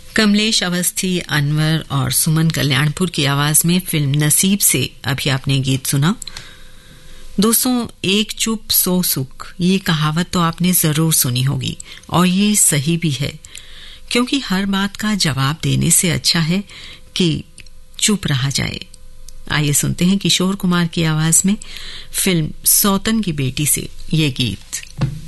कमलेश अवस्थी, अनवर और सुमन कल्याणपुर की आवाज में फिल्म नसीब से अभी आपने गीत सुना। दोस्तों, एक चुप सौ सुख, ये कहावत तो आपने जरूर सुनी होगी और ये सही भी है, क्योंकि हर बात का जवाब देने से अच्छा है कि चुप रहा जाए। आइए सुनते हैं किशोर कुमार की आवाज में फिल्म सौतन की बेटी से ये गीत।